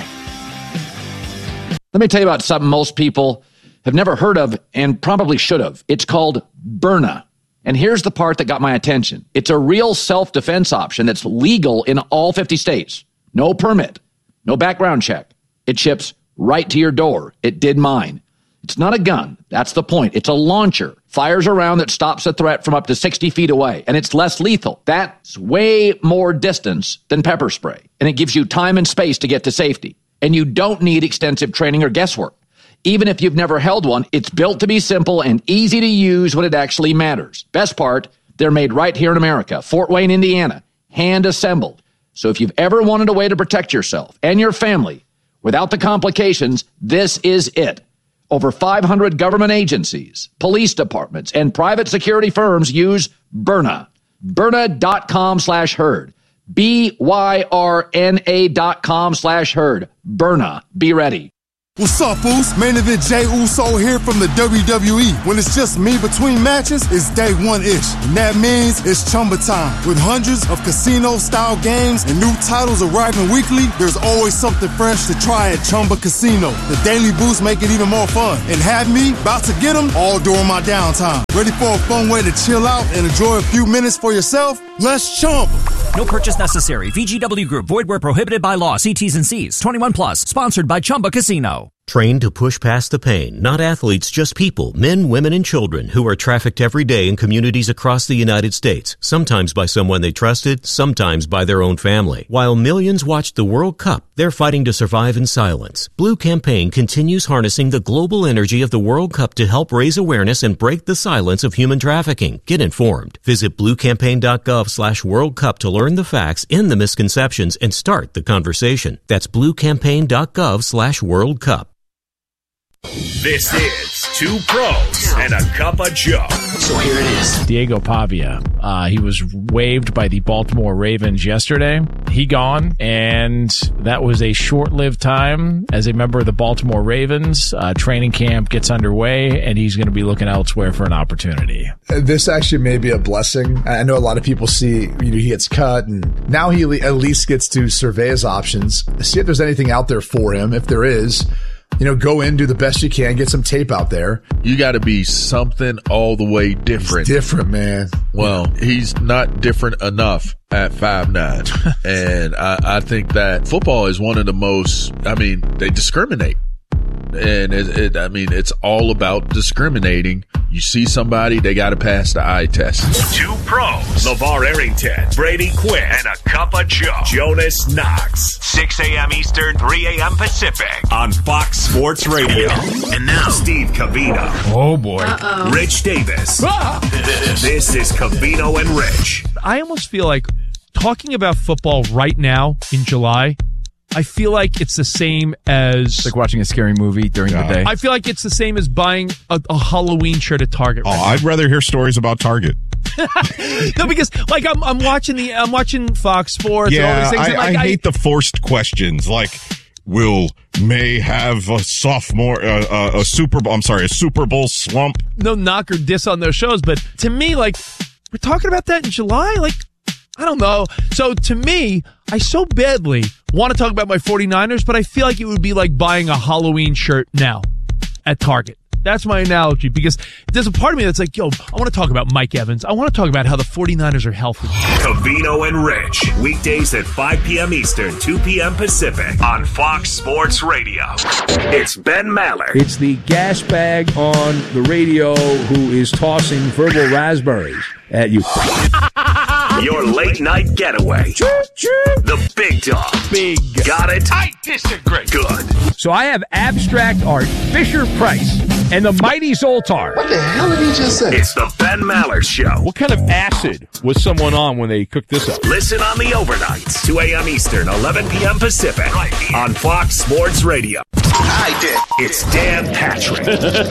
Let me tell you about something most people have never heard of and probably should have. It's called Byrna. And here's the part that got my attention. It's a real self-defense option that's legal in all fifty states. No permit, no background check. It ships right to your door. It did mine. It's not a gun. That's the point. It's a launcher. Fires a round that stops a threat from up to sixty feet away. And it's less lethal. That's way more distance than pepper spray. And it gives you time and space to get to safety. And you don't need extensive training or guesswork. Even if you've never held one, it's built to be simple and easy to use when it actually matters. Best part, they're made right here in America, Fort Wayne, Indiana, hand assembled. So if you've ever wanted a way to protect yourself and your family without the complications, this is it. Over five hundred government agencies, police departments, and private security firms use Byrna. Byrna.com slash herd. B Y R N A dot com slash herd. Byrna. Be ready. What's up, Boost? Main event Jey Uso here from the W W E. When it's just me between matches, it's day one-ish. And that means it's Chumba time. With hundreds of casino-style games and new titles arriving weekly, there's always something fresh to try at Chumba Casino. The Daily Boost make it even more fun. And have me about to get them all during my downtime. Ready for a fun way to chill out and enjoy a few minutes for yourself? Let's Chumba. No purchase necessary. V G W Group. Void where prohibited by law. See T's and C's. twenty-one plus. Sponsored by Chumba Casino. Trained to push past the pain, not athletes, just people, men, women, and children who are trafficked every day in communities across the United States, sometimes by someone they trusted, sometimes by their own family. While millions watched the World Cup, they're fighting to survive in silence. Blue Campaign continues harnessing the global energy of the World Cup to help raise awareness and break the silence of human trafficking. Get informed. Visit bluecampaign.gov slash World Cup to learn the facts, end the misconceptions, and start the conversation. That's bluecampaign.gov slash World Cup. This is Two Pros and a Cup of Joe. So here it is. Diego Pavia. Uh, he was waived by the Baltimore Ravens yesterday. He gone, and that was a short-lived time as a member of the Baltimore Ravens. Uh, training camp gets underway, and he's going to be looking elsewhere for an opportunity. This actually may be a blessing. I know a lot of people see, you know, he gets cut, and now he at least gets to survey his options, see if there's anything out there for him. If there is, you know, go in, do the best you can, get some tape out there. You got to be something all the way different. He's different, man. Well, he's not different enough at five nine. And I, I think that football is one of the most, I mean, they discriminate. And it, it, I mean, it's all about discriminating. You see somebody, they got to pass the eye test. Two Pros. LeVar Arrington, Brady Quinn, and a Cup of Joe. Jonas Knox. six a.m. Eastern, three a.m. Pacific on Fox Sports Radio. And now, Steve Covino. Oh, boy. Uh-oh. Rich Davis. This is Covino and Rich. I almost feel like talking about football right now in July, I feel like it's the same as... It's like watching a scary movie during yeah. the day. I feel like it's the same as buying a, a Halloween shirt at Target. Oh, right I'd now. rather hear stories about Target. No, because like I'm, I'm watching the, I'm watching Fox Sports. Yeah, and all these things. I, And, like, I I hate the forced questions. Like, will May have a sophomore, uh, uh, a Super Bowl? I'm sorry, a Super Bowl slump. No knock or diss on those shows, but to me, like we're talking about that in July, like. I don't know. So to me, I so badly want to talk about my 49ers, but I feel like it would be like buying a Halloween shirt now at Target. That's my analogy, because there's a part of me that's like, yo, I want to talk about Mike Evans. I want to talk about how the 49ers are healthy. Covino and Rich. Weekdays at five p.m. Eastern, two p.m. Pacific on Fox Sports Radio. It's Ben Maller. It's the gas bag on the radio who is tossing verbal raspberries at you. Your late night getaway. The big dog. Big. Got it? I disagree. Good. So I have abstract art, Fisher Price, and the mighty Zoltar. What the hell did he just say? It's the Ben Maller Show. What kind of acid was someone on when they cooked this up? Listen on the overnights, two a.m. Eastern, eleven p.m. Pacific, right here on Fox Sports Radio. I did. It's Dan Patrick.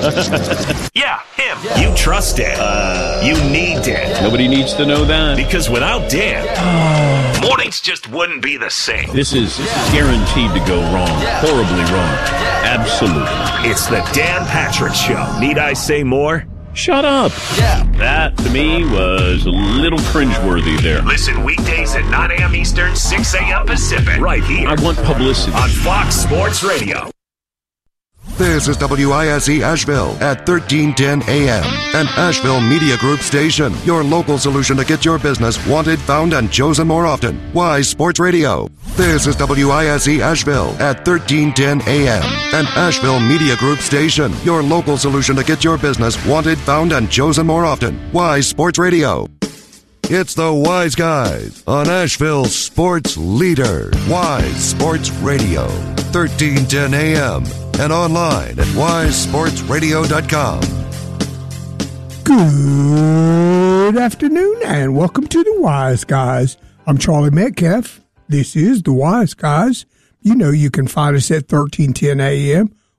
Yeah, him. Yeah. You trust Dan. Uh, you need Dan. Nobody needs to know that. Because without Dan, yeah. mornings just wouldn't be the same. This is yeah. guaranteed to go wrong. Yeah. Horribly wrong. Yeah. Absolutely. It's the Dan Patrick Show. Need I say more? Shut up. Yeah. That, to me, was a little cringeworthy there. Listen weekdays at nine a.m. Eastern, six a.m. Pacific. Right here. I want publicity. On Fox Sports Radio. This is W I S E Asheville at thirteen ten A M, an Asheville Media Group station. Your local solution to get your business wanted, found, and chosen more often. Wise Sports Radio. This is W I S E Asheville at thirteen ten A M, an Asheville Media Group station. Your local solution to get your business wanted, found, and chosen more often. Wise Sports Radio. It's the Wise Guys on Asheville's sports leader. Wise Sports Radio. thirteen ten A M. And online at wise sports radio dot com. Good afternoon and welcome to the Wise Guys. I'm Charlie Metcalf. This is the Wise Guys. You know you can find us at thirteen ten A M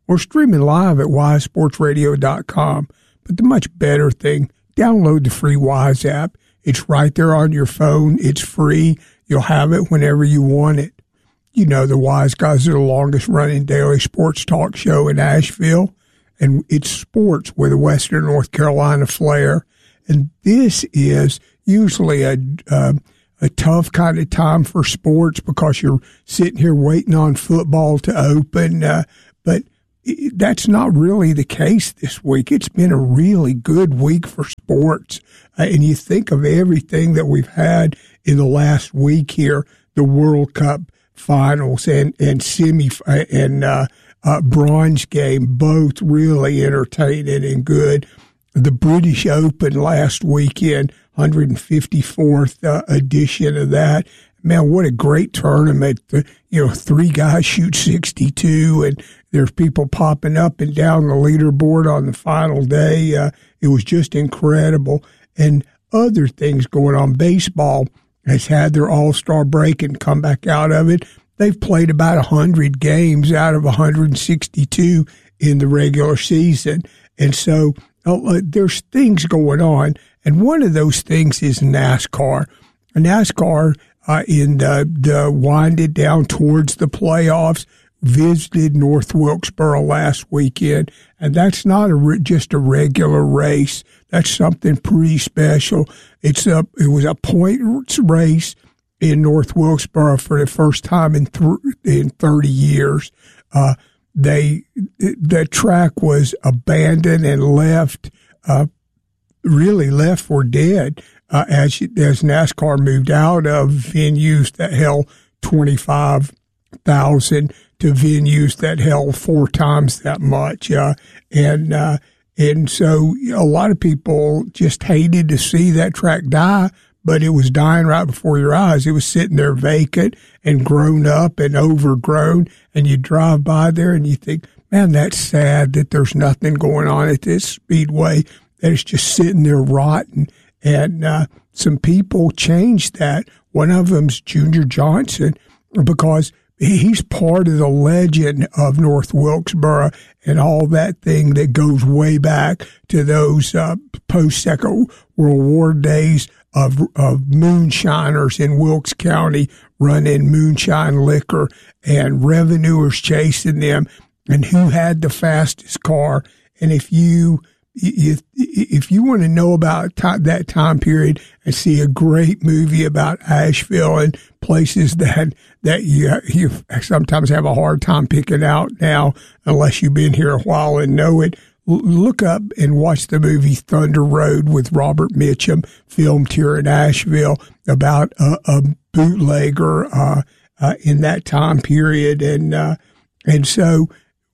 or streaming live at wise sports radio dot com. But the much better thing, download the free Wise app. It's right there on your phone. It's free. You'll have it whenever you want it. You know, the Wise Guys are the longest running daily sports talk show in Asheville, and it's sports with a Western North Carolina flair. And this is usually a, uh, a tough kind of time for sports because you're sitting here waiting on football to open. Uh, but it, that's not really the case this week. It's been a really good week for sports. Uh, and you think of everything that we've had in the last week here, the World Cup finals and, and semi and, uh, uh, bronze game, both really entertaining and good. The British Open last weekend, one hundred fifty-fourth uh, edition of that. Man, what a great tournament. Uh, you know, three guys shoot sixty-two, and there's people popping up and down the leaderboard on the final day. Uh, it was just incredible. And other things going on. Baseball has had their all-star break and come back out of it. They've played about one hundred games out of one hundred sixty-two in the regular season. And so uh, there's things going on. And one of those things is NASCAR. NASCAR, uh, in the, the winded down towards the playoffs, visited North Wilkesboro last weekend. And that's not a re- just a regular race. That's something pretty special. It's a, it was a points race in North Wilkesboro for the first time in th- in thirty years. Uh, they the track was abandoned and left, uh, really left for dead uh, as as NASCAR moved out of venues that held twenty-five thousand to venues that held four times that much, uh, and uh, and so a lot of people just hated to see that track die. But it was dying right before your eyes. It was sitting there vacant and grown up and overgrown. And you drive by there and you think, man, that's sad that there's nothing going on at this speedway, that it's just sitting there rotten. And uh, some people changed that. One of them's Junior Johnson, because he's part of the legend of North Wilkesboro and all that thing that goes way back to those uh, post-Second World War days of of moonshiners in Wilkes County running moonshine liquor and revenuers chasing them, and who had the fastest car. And if you if if you want to know about t- that time period and see a great movie about Asheville and places that that you you sometimes have a hard time picking out now unless you've been here a while and know it, look up and watch the movie Thunder Road with Robert Mitchum, filmed here in Asheville, about a, a bootlegger uh, uh, in that time period. And uh, and so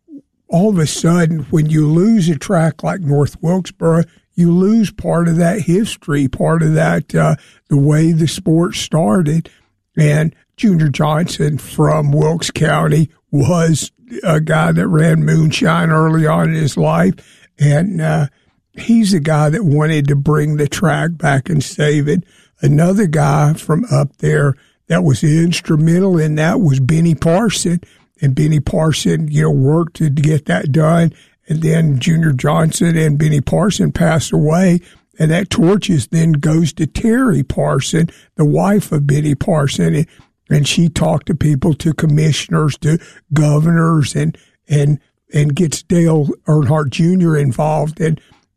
all of a sudden, when you lose a track like North Wilkesboro, you lose part of that history, part of that, uh, the way the sport started. And Junior Johnson from Wilkes County was a guy that ran moonshine early on in his life. And uh, he's a guy that wanted to bring the track back and save it. Another guy from up there that was instrumental in that was Benny Parson. And Benny Parson, you know, worked to get that done. And then Junior Johnson and Benny Parson passed away. And that torches then goes to Terry Parson, the wife of Benny Parson. And, and she talked to people, to commissioners, to governors, and and and gets Dale Earnhardt Junior involved. And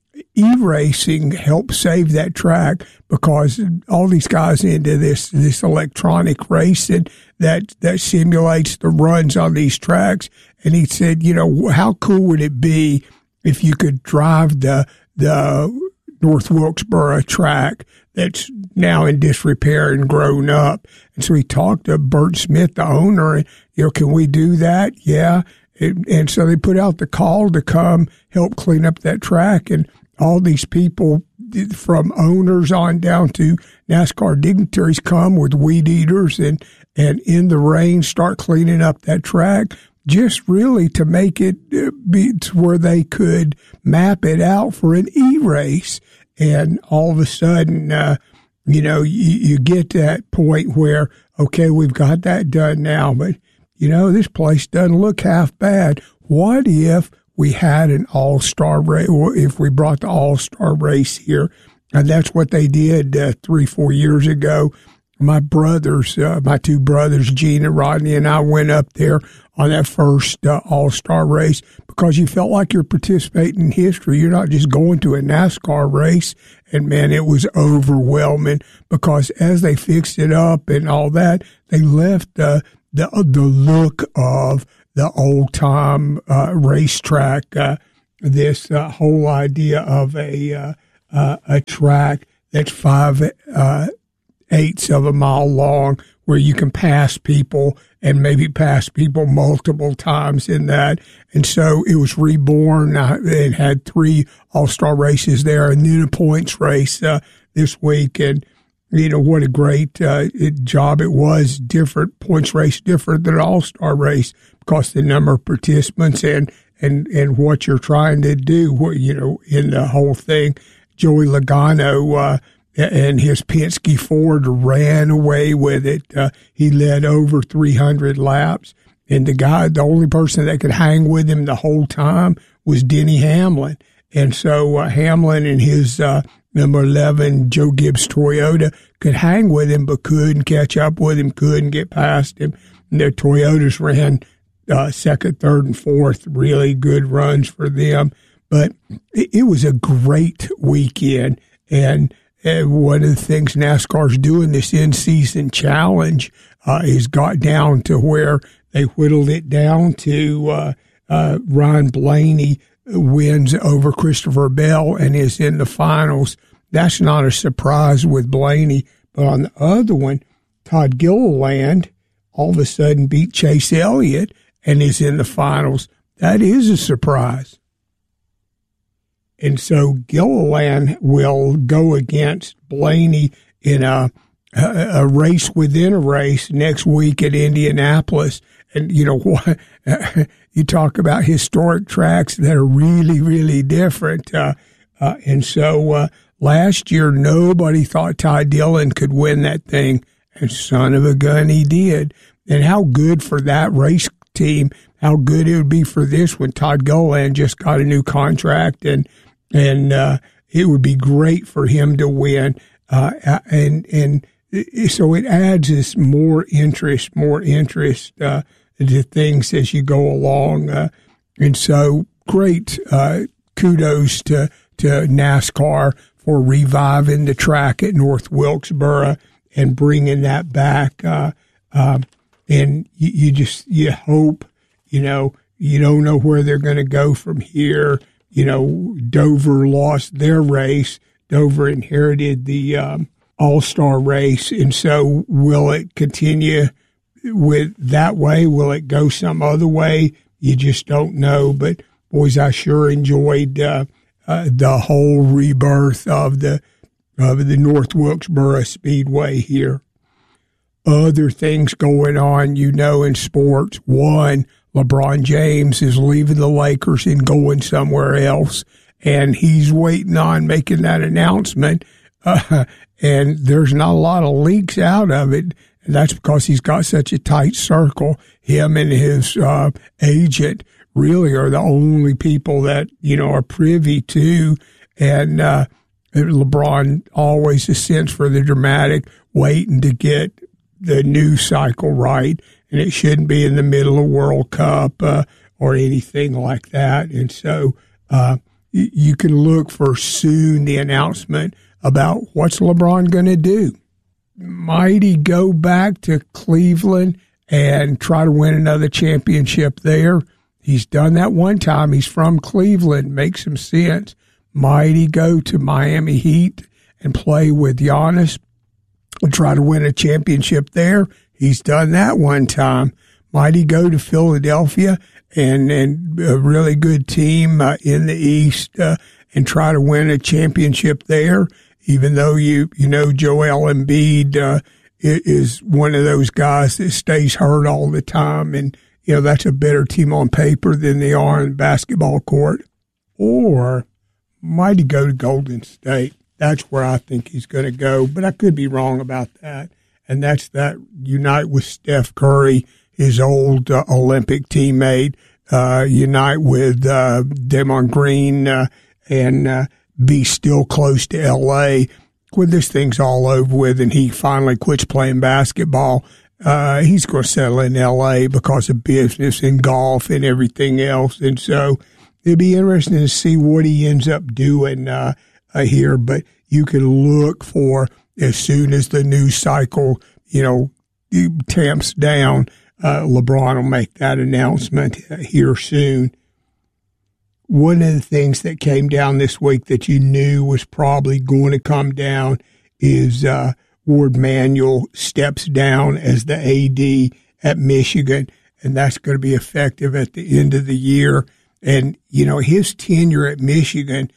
E-racing helped save that track because all these guys into this this electronic racing that that simulates the runs on these tracks. And he said, you know, how cool would it be if you could drive the the North Wilkesboro track that's now in disrepair and grown up? And so he talked to Bert Smith, the owner, and, you know, can we do that? Yeah. And, and so they put out the call to come help clean up that track. And all these people, from owners on down to NASCAR dignitaries, come with weed eaters and, and in the rain start cleaning up that track, just really to make it be to where they could map it out for an E-race. And all of a sudden, uh, you know, you, you get to that point where, okay, we've got that done now, but, you know, this place doesn't look half bad. what if we had an all-star race, if we brought the all-star race here? And that's what they did uh, three, four years ago. My brothers, uh, my two brothers, Gene and Rodney, and I went up there on that first uh, all-star race because you felt like you're participating in history. You're not just going to a NASCAR race. And, man, it was overwhelming because as they fixed it up and all that, they left uh, the the look of the old-time uh, racetrack, uh, this uh, whole idea of a uh, uh, a track that's five uh, eighths of a mile long where you can pass people and maybe pass people multiple times in that. And so it was reborn. Uh, it had three all-star races there and then a points race uh, this week. And, you know, what a great uh, it, job it was. Different points race, different than an all-star race because the number of participants and, and, and what you're trying to do, what, you know, in the whole thing. Joey Logano, uh, and his Penske Ford ran away with it. Uh, he led over three hundred laps. And the guy, the only person that could hang with him the whole time was Denny Hamlin. And so uh, Hamlin and his uh, number eleven Joe Gibbs Toyota could hang with him but couldn't catch up with him, couldn't get past him. And their Toyotas ran uh, second, third, and fourth, really good runs for them. But it, it was a great weekend. And And one of the things NASCAR's doing, this in-season challenge, uh, is got down to where they whittled it down to uh, uh, Ryan Blaney wins over Christopher Bell and is in the finals. That's not a surprise with Blaney. But on the other one, Todd Gilliland all of a sudden beat Chase Elliott and is in the finals. That is a surprise. And so Gilliland will go against Blaney in a, a, a race within a race next week at Indianapolis. And, you know, what you talk about historic tracks that are really, really different. Uh, uh, and so uh, last year, nobody thought Ty Dillon could win that thing. And son of a gun, he did. And how good for that race team, how good it would be for this when Todd Gilliland just got a new contract and And uh, it would be great for him to win. Uh, and and so it adds this more interest, more interest uh, to things as you go along. Uh, and so great uh, kudos to, to NASCAR for reviving the track at North Wilkesboro and bringing that back. Uh, uh, and you, you just you hope, you know, you don't know where they're going to go from here. You know, Dover lost their race. Dover inherited the um, all-star race. And so will it continue with that way? Will it go some other way? You just don't know. But, boys, I sure enjoyed uh, uh, the whole rebirth of the, of the North Wilkesboro Speedway here. Other things going on, you know, in sports. One, LeBron James is leaving the Lakers and going somewhere else, and he's waiting on making that announcement. Uh, and there's not a lot of leaks out of it, and that's because he's got such a tight circle. Him and his uh, agent really are the only people that, you know, are privy to. And uh, LeBron always a sense for the dramatic, waiting to get the news cycle right. And it shouldn't be in the middle of World Cup uh, or anything like that. And so uh, y- you can look for soon the announcement about what's LeBron going to do. Might he go back to Cleveland and try to win another championship there? He's done that one time. He's from Cleveland. Makes some sense. Might he go to Miami Heat and play with Giannis and try to win a championship there? He's done that one time. Might he go to Philadelphia and, and a really good team uh, in the East uh, and try to win a championship there, even though you, you know Joel Embiid uh, is one of those guys that stays hurt all the time. And, you know, that's a better team on paper than they are on the basketball court. Or might he go to Golden State? That's where I think he's going to go, but I could be wrong about that. And that's that unite with Steph Curry, his old uh, Olympic teammate, uh, unite with uh, Damon Green uh, and uh, be still close to L A. When this thing's all over with and he finally quits playing basketball, uh, he's going to settle in L A because of business and golf and everything else. And so it'll be interesting to see what he ends up doing uh, uh, here. But you can look for, as soon as the news cycle, you know, tamps down, uh, LeBron will make that announcement here soon. One of the things that came down this week that you knew was probably going to come down is uh, Ward Manuel steps down as the A D at Michigan, and that's going to be effective at the end of the year. And, you know, his tenure at Michigan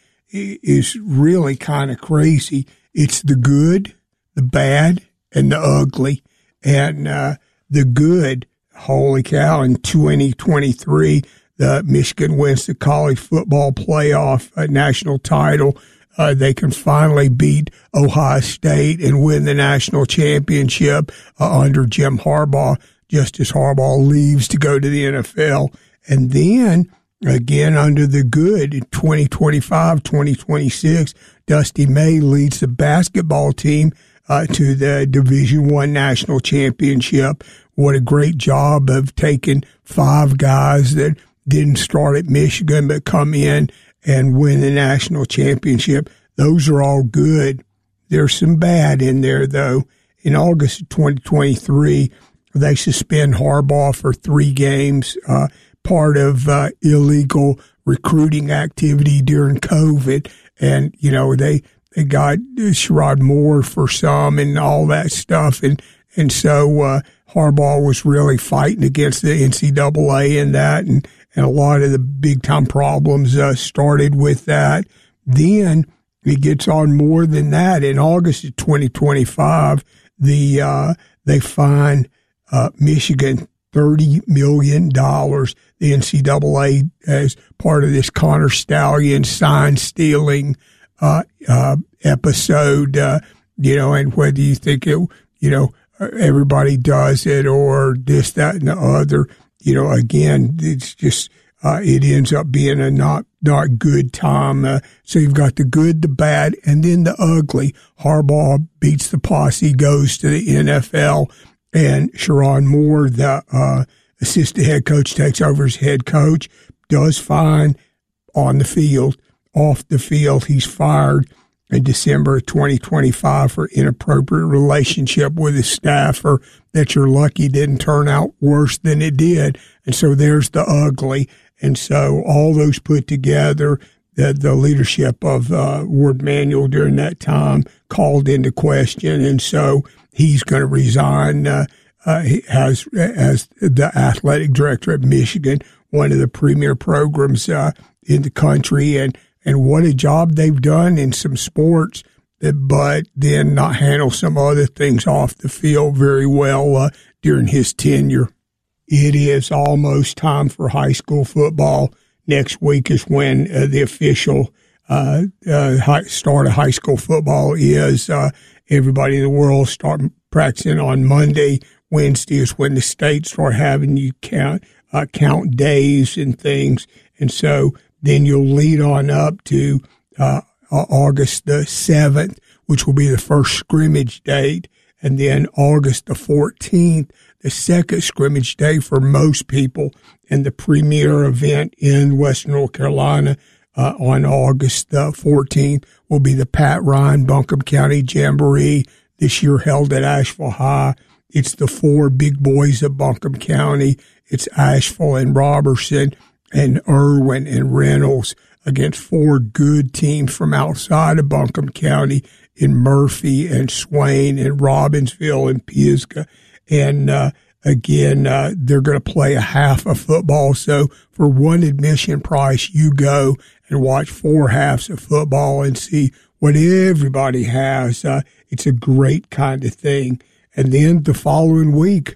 is really kind of crazy. It's the good, the bad, and the ugly. And uh, the good, holy cow, in twenty twenty-three, the Michigan wins the college football playoff uh, national title. Uh, they can finally beat Ohio State and win the national championship uh, under Jim Harbaugh, just as Harbaugh leaves to go to the N F L. And then, again, under the good, in twenty twenty-five, twenty twenty-six, Dusty May leads the basketball team uh, to the Division I national championship. What a great job of taking five guys that didn't start at Michigan but come in and win the national championship. Those are all good. There's some bad in there, though. In August of twenty twenty-three, they suspend Harbaugh for three games, uh, part of uh, illegal recruiting activity during COVID. And, you know, they, they got Sherrod Moore for some and all that stuff. And, and so uh, Harbaugh was really fighting against the N C double A in that, and And a lot of the big-time problems uh, started with that. Then it gets on more than that. In August of twenty twenty-five, the uh, they fine uh, Michigan thirty million dollars. The N C double A as part of this Connor Stallion sign-stealing uh, uh, episode, uh, you know, and whether you think it, you know, everybody does it or this, that, and the other. You know, again, it's just, uh, it ends up being a not, not good time. Uh, so you've got the good, the bad, and then the ugly. Harbaugh beats the posse, goes to the N F L, and Sherrod Moore, the, uh, assistant head coach, takes over as head coach, does fine on the field. Off the field, he's fired in December of twenty twenty-five for inappropriate relationship with his staffer that you're lucky didn't turn out worse than it did. And so there's the ugly. And so all those put together, the, the leadership of uh, Ward Manuel during that time called into question. And so he's going to resign uh, uh, as, as the athletic director at Michigan, one of the premier programs uh, in the country. And And what a job they've done in some sports, but then not handle some other things off the field very well uh, during his tenure. It is almost time for high school football. Next week is when uh, the official uh, uh, high, start of high school football is. Uh, everybody in the world start practicing on Monday. Wednesday is when the states start having you count uh, count days and things. And so then you'll lead on up to uh, August the seventh, which will be the first scrimmage date, and then August the fourteenth, the second scrimmage day for most people, and the premier event in Western North Carolina uh, on August the fourteenth will be the Pat Ryan Buncombe County Jamboree, this year held at Asheville High. It's the four big boys of Buncombe County. It's Asheville and Robertson and Irwin and Reynolds against four good teams from outside of Buncombe County in Murphy and Swain and Robbinsville and Pisgah. And uh, again, uh, they're going to play a half of football. So for one admission price, you go and watch four halves of football and see what everybody has. Uh, it's a great kind of thing. And then the following week,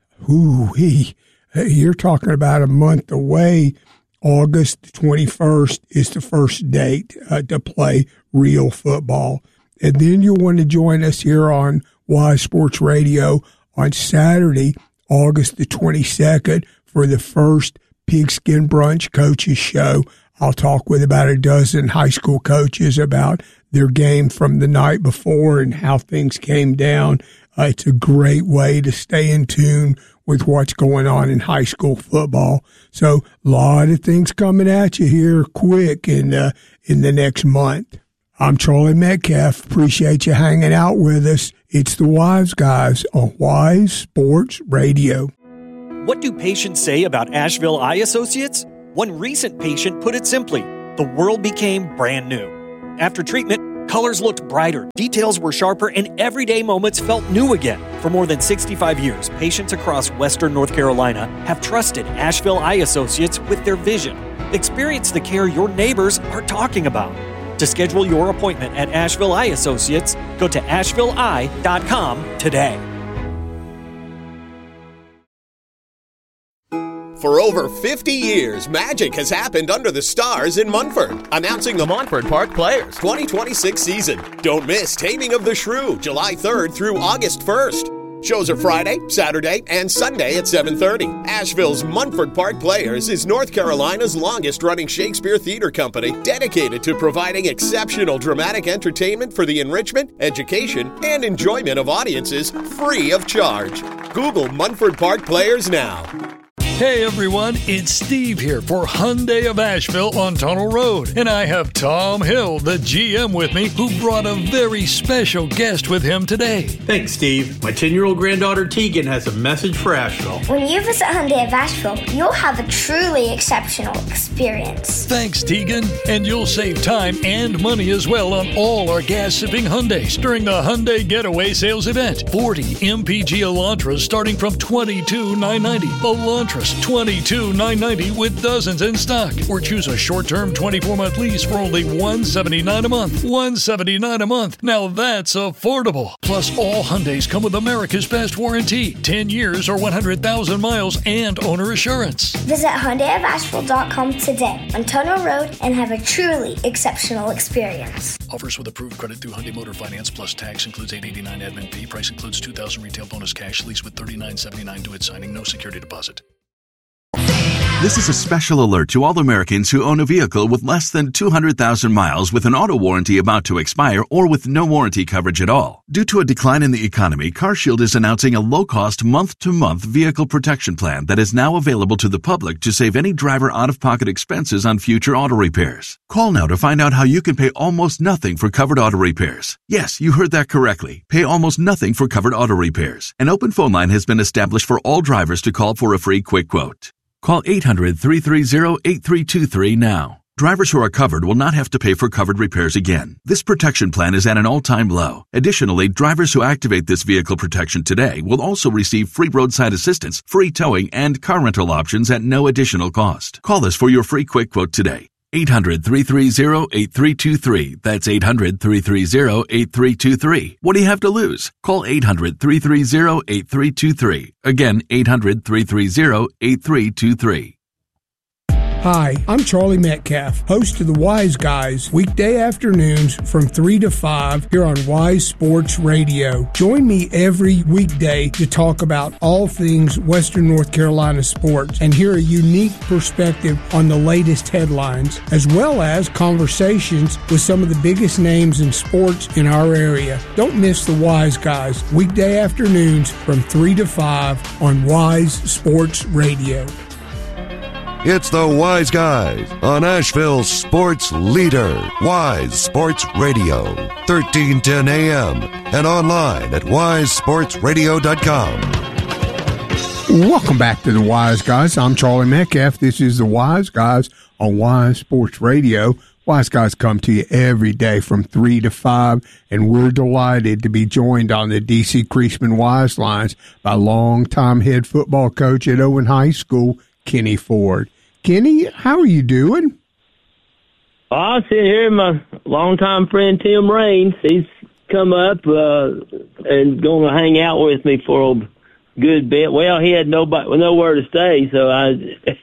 ooh-wee, you're talking about a month away. August twenty-first is the first date uh, to play real football. And then you'll want to join us here on Wise Sports Radio on Saturday, August the twenty-second, for the first Pigskin Brunch Coaches Show. I'll talk with about a dozen high school coaches about their game from the night before and how things came down. Uh, it's a great way to stay in tune with what's going on in high school football. So a lot of things coming at you here quick in, uh, in the next month. I'm Charlie Metcalf. Appreciate you hanging out with us. It's the Wise Guys on Wise Sports Radio. What do patients say about Asheville Eye Associates? One recent patient put it simply, the world became brand new. After treatment, colors looked brighter, details were sharper, and everyday moments felt new again. For more than sixty-five years, patients across Western North Carolina have trusted Asheville Eye Associates with their vision. Experience the care your neighbors are talking about. To schedule your appointment at Asheville Eye Associates, go to asheville eye dot com today. For over fifty years, magic has happened under the stars in Munford. Announcing the Montford Park Players twenty twenty-six season. Don't miss Taming of the Shrew, July third through August first. Shows are Friday, Saturday, and Sunday at seven thirty. Asheville's Montford Park Players is North Carolina's longest-running Shakespeare theater company, dedicated to providing exceptional dramatic entertainment for the enrichment, education, and enjoyment of audiences free of charge. Google Montford Park Players now. Hey everyone, it's Steve here for Hyundai of Asheville on Tunnel Road. And I have Tom Hill, the G M, with me, who brought a very special guest with him today. Thanks, Steve. My ten-year-old granddaughter Tegan has a message for Asheville. When you visit Hyundai of Asheville, you'll have a truly exceptional experience. Thanks, Tegan. And you'll save time and money as well on all our gas-sipping Hyundais during the Hyundai Getaway Sales Event. forty M P G Elantras starting from twenty-two thousand nine hundred ninety dollars. Elantras twenty-two thousand nine hundred ninety dollars with dozens in stock. Or choose a short-term twenty-four month lease for only one hundred seventy-nine dollars a month. one hundred seventy-nine dollars a month. Now that's affordable. Plus, all Hyundais come with America's Best Warranty. ten years or one hundred thousand miles and owner assurance. Visit Hyundai of Asheville dot com today on Tunnel Road and have a truly exceptional experience. Offers with approved credit through Hyundai Motor Finance plus tax includes eight hundred eighty-nine dollars admin fee. Price includes two thousand dollars retail bonus cash. Lease with thirty-nine seventy-nine due at signing. No security deposit. This is a special alert to all Americans who own a vehicle with less than two hundred thousand miles with an auto warranty about to expire or with no warranty coverage at all. Due to a decline in the economy, CarShield is announcing a low-cost month-to-month vehicle protection plan that is now available to the public to save any driver out-of-pocket expenses on future auto repairs. Call now to find out how you can pay almost nothing for covered auto repairs. Yes, you heard that correctly. Pay almost nothing for covered auto repairs. An open phone line has been established for all drivers to call for a free quick quote. Call eight hundred, three three zero, eight three two three now. Drivers who are covered will not have to pay for covered repairs again. This protection plan is at an all-time low. Additionally, drivers who activate this vehicle protection today will also receive free roadside assistance, free towing, and car rental options at no additional cost. Call us for your free quick quote today. eight hundred, three three zero, eight three two three. That's eight hundred, three three zero, eight three two three. What do you have to lose? Call eight hundred, three three zero, eight three two three. Again, eight hundred, three three zero, eight three two three. Hi, I'm Charlie Metcalf, host of the Wise Guys, weekday afternoons from three to five here on Wise Sports Radio. Join me every weekday to talk about all things Western North Carolina sports and hear a unique perspective on the latest headlines, as well as conversations with some of the biggest names in sports in our area. Don't miss the Wise Guys, weekday afternoons from three to five on Wise Sports Radio. It's the Wise Guys on Asheville's sports leader, Wise Sports Radio, thirteen ten A M, and online at wise sports radio dot com. Welcome back to the Wise Guys. I'm Charlie Metcalf. This is the Wise Guys on Wise Sports Radio. Wise Guys come to you every day from three to five, and we're delighted to be joined on the D C Creasman Wise Lines by longtime head football coach at Owen High School, Kenny Ford. Kenny, how are you doing? Well, I sit here, my longtime friend Tim Raines. He's come up uh, and going to hang out with me for a good bit. Well, he had nobody, nowhere to stay, so I,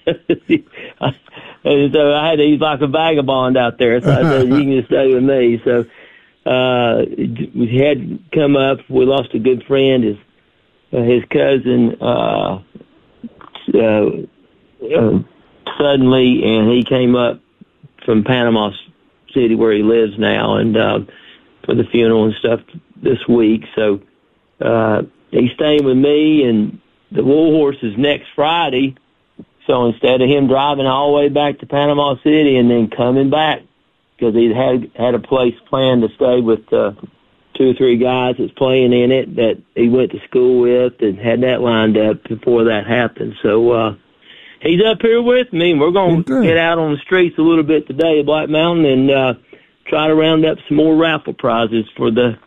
so I had to, he's like a vagabond out there. So I said, you can just stay with me. So uh, we had come up. We lost a good friend, his uh, his cousin. Uh, uh, Uh, suddenly, and he came up from Panama City where he lives now, and uh, for the funeral and stuff this week. So uh, he's staying with me, and the Wool Horse is next Friday. So instead of him driving all the way back to Panama City and then coming back, because he had had a place planned to stay with uh, two or three guys that's playing in it that he went to school with and had that lined up before that happened. So uh, he's up here with me, and we're going to get out on the streets a little bit today at Black Mountain and uh, try to round up some more raffle prizes for the